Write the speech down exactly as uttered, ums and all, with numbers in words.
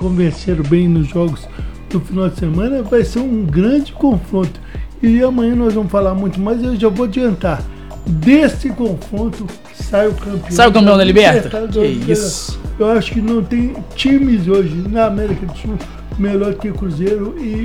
convenceram bem nos jogos do final de semana, vai ser um grande confronto. E amanhã nós vamos falar muito mais, eu já vou adiantar. Desse confronto sai o campeão. Sai o campeão da Libertadores? Que isso. Eu acho que não tem times hoje na América do Sul melhor que o Cruzeiro e